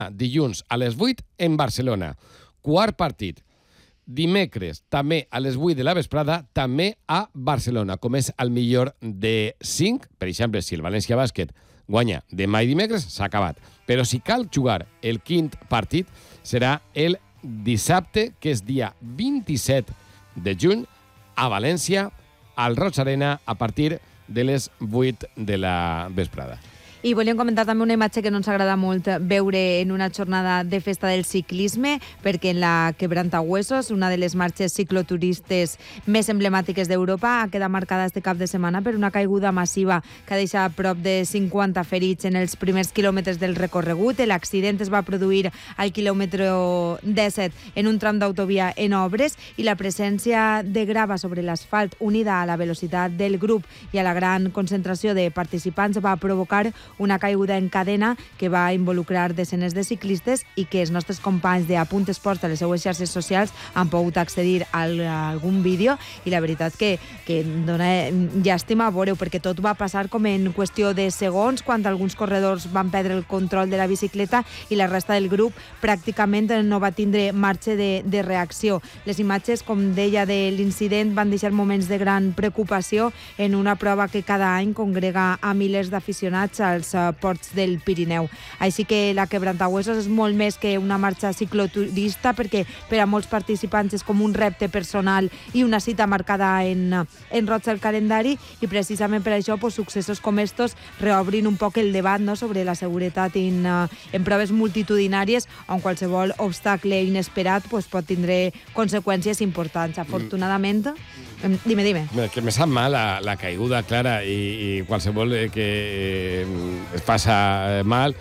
dilluns a les 8 en Barcelona. Quart partit. Dimecres, també a les 8 de la vesprada, també a Barcelona, com és el millor de 5. Per exemple, si el València Bàsquet guanya demà i dimecres, s'ha acabat. Però si cal jugar el quint partit, serà el dissabte, que és dia 27 de juny, a València, al Roig Arena, a partir de les 8 de la vesprada. I volíem comentar també una imatge que no ens agrada molt veure en una jornada de festa del ciclisme, perquè en la Quebrantahuesos, una de les marxes cicloturistes més emblemàtiques d'Europa, ha quedat marcada este cap de setmana per una caiguda massiva que ha deixat prop de 50 ferits en els primers quilòmetres del recorregut. L'accident es va produir al quilòmetre 17 en un tram d'autovia en obres i la presència de grava sobre l'asfalt, unida a la velocitat del grup i a la gran concentració de participants, va provocar una caiguda en cadena que va involucrar desenes de ciclistes i que els nostres companys de Apunt Esports a les seues xarxes socials han pogut accedir a algun vídeo i la veritat que dona llàstima veure-ho, perquè tot va passar com en qüestió de segons, quan alguns corredors van perdre el control de la bicicleta i la resta del grup pràcticament no va tindre marge de reacció. Les imatges, com deia, de l'incident van deixar moments de gran preocupació en una prova que cada any congrega a milers d'aficionats als ports del Pirineu. Així que la Quebrantahuesos és molt més que una marxa cicloturista, perquè per a molts participants és com un repte personal i una cita marcada en roig al calendari, i precisament per això successos com estos reobrin un poc el debat sobre la seguretat en proves multitudinàries, on qualsevol obstacle inesperat pot tindre conseqüències importants. Afortunadament, dime. Que me sap mal la caiguda, Clara, i qualsevol que es passa mal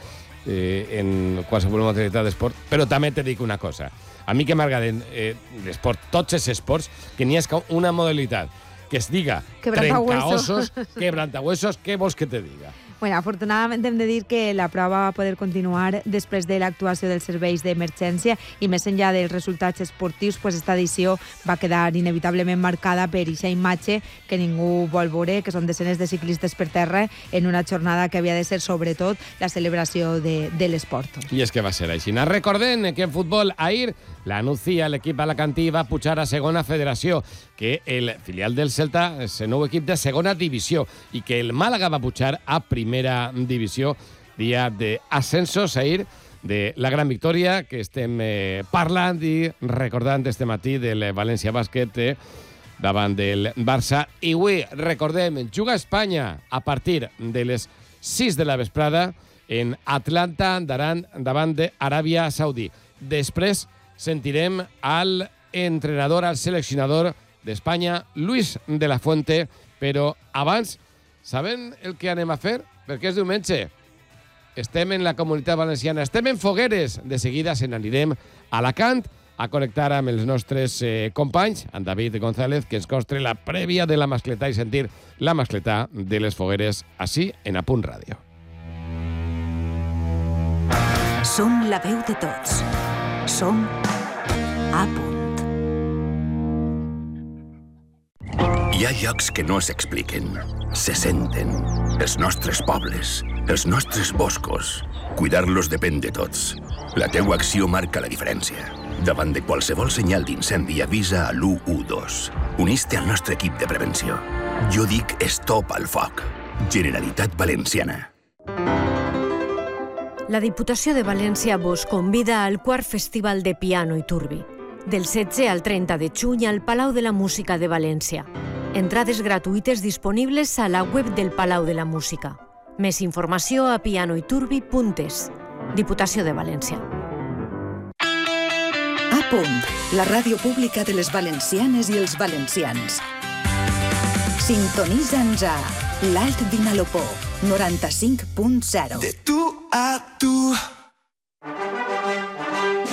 en qualsevol modalitat d'esport, però també te dic una cosa. A mi que m'agraden l'esport, tots els esports, que n'hi ha una modalitat que es diga trencaossos, quebrantahuesos, què vols que te diga? Bueno, afortunadament hem de dir que la prova va poder continuar després de l'actuació dels serveis d'emergència i més enllà dels resultats esportius, esta edició va quedar inevitablement marcada per aquesta imatge que ningú vol veure, que són desenes de ciclistes per terra en una jornada que havia de ser sobretot la celebració de l'esport. I és que va ser així. Recordem que en futbol ahir la Nucía, l'equip alacantí, va pujar a segona federació, que el filial del Celta és el nou equip de segona divisió i que el Màlaga va pujar a primera divisió, dia d'ascensos ahir, de la gran victòria que estem parlant i recordant este matí del València Bàsquet davant del Barça. I avui, recordem, juga a Espanya a partir de les 6 de la vesprada en Atlanta davant d'Aràbia Saudí. Després sentirem al entrenador, al seleccionador d'Espanya, Luis de la Fuente, però abans, saben el que anem a fer? Perquè és diumenge. Estem en la Comunitat Valenciana, estem en Fogueres. De seguida se n'anirem a Alacant a connectar amb els nostres companys, en David González, que ens consta la prèvia de la mascletà i sentir la mascletà de les Fogueres així en Apunt Ràdio. Som la veu de tots. Som A Punt. Hi ha llocs que no s'expliquen, se senten. Els nostres pobles, els nostres boscos. Cuidar-los depèn de tots. La teua acció marca la diferència. Davant de qualsevol senyal d'incendi, avisa a l'112. Unís-te al nostre equip de prevenció. Jo dic stop al foc. Generalitat Valenciana. La Diputació de València vos convida al quart Festival de Piano i Turbi, del 16 al 30 de juny al Palau de la Música de València. Entrades gratuïtes disponibles a la web del Palau de la Música. Més informació a pianoiturbi.es. Diputació de València. A Punt, la ràdio pública de les valencianes i els valencians. Sintonitza'ns a l'Alt Vinalopó, 95.0. De tu a tu.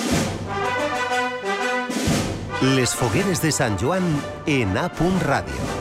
Les Fogueres de Sant Joan en A Punt Ràdio.